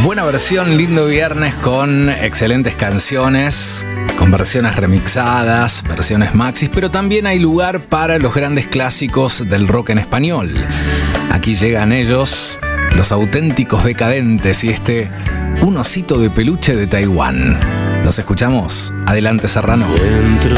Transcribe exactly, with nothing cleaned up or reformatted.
Buena versión, lindo viernes con excelentes canciones, con versiones remixadas, versiones maxis, pero también hay lugar para los grandes clásicos del rock en español. Aquí llegan ellos, los auténticos decadentes, y este Un osito de peluche de Taiwán. ¿Los escuchamos? Adelante, Serrano. Dentro